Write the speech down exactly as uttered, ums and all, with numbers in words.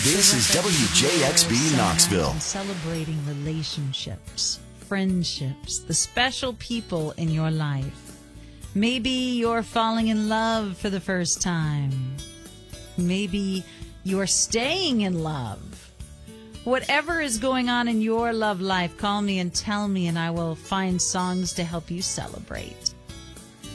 This is W J X B Knoxville. Celebrating relationships, friendships, the special people in your life. Maybe you're falling in love for the first time. Maybe you're staying in love. Whatever is going on in your love life, call me and tell me, and I will find songs to help you celebrate.